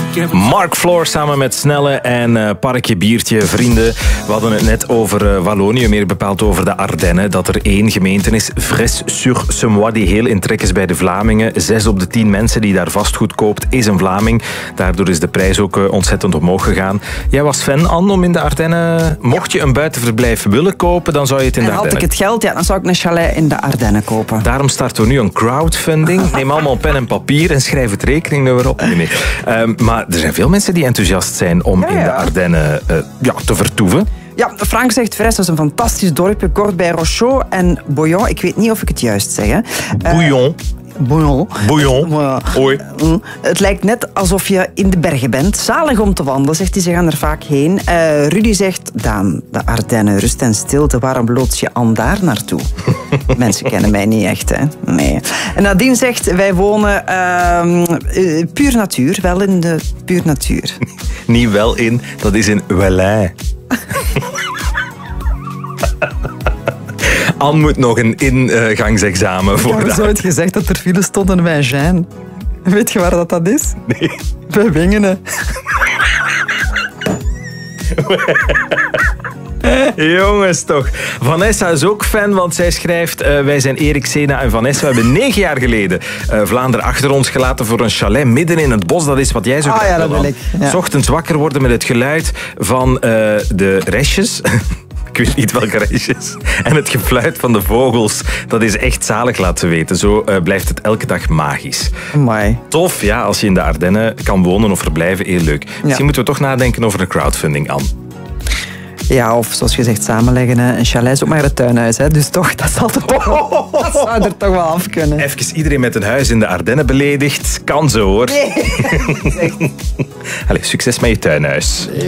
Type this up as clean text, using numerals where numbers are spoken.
Mark Floor samen met Snelle en Parkje Biertje, vrienden. We hadden het net over Wallonië, meer bepaald over de Ardennen. Dat er 1 gemeente is, Fres-sur-Semois, die heel in trek is bij de Vlamingen. 6 op de 10 mensen die daar vastgoed koopt, is een Vlaming. Daardoor is de prijs ook ontzettend omhoog gegaan. Jij was fan, Anne, om in de Ardennen... Mocht je een buitenverblijf willen kopen, dan zou je het in de Ardennen... En had ik het geld, dan zou ik een chalet in de Ardennen kopen. Daarom starten we nu een crowdfunding. Neem allemaal pen en papier en schrijf het rekeningnummer op. Nee. Maar er zijn veel mensen die enthousiast zijn om in de Ardennen te vertoeven. Ja, Frank zegt, Fres is een fantastisch dorpje, kort bij Rochot en Bouillon. Ik weet niet of ik het juist zeg. Hè. Bouillon. Hoi. Het lijkt net alsof je in de bergen bent. Zalig om te wandelen, zegt hij. Ze gaan er vaak heen. Rudy zegt, Daan, de Ardennen, rust en stilte. Waarom loods je Anne daar naartoe? Mensen kennen mij niet echt, hè. Nee. En Nadine zegt, wij wonen puur natuur. Wel in de puur natuur. Niet wel in, dat is in Wellin. Anne moet nog een ingangsexamen voor. Ik heb zo ooit gezegd dat er files stonden bij Jeanne. Weet je waar dat is? Nee. Bij Wingenen. Jongens toch. Vanessa is ook fan, want zij schrijft... wij zijn Erik, Sena en Vanessa. We hebben 9 jaar geleden Vlaanderen achter ons gelaten voor een chalet midden in het bos. Dat is wat jij zo graag dat wil ik. Ja. 's ochtends wakker worden met het geluid van de restjes. Ik weet niet welke restjes. En het gefluit van de vogels. Dat is echt zalig, laat ze weten. Zo blijft het elke dag magisch. Amai. Tof, ja, als je in de Ardennen kan wonen of verblijven. Heel leuk. Misschien moeten we toch nadenken over een crowdfunding, Anne. Ja, of zoals je zegt, samenleggen. Een chalet is ook maar het tuinhuis. Hè. Dus toch, dat zou er toch wel af kunnen. Even iedereen met een huis in de Ardennen beledigd. Kan zo, hoor. Nee. Allee, succes met je tuinhuis.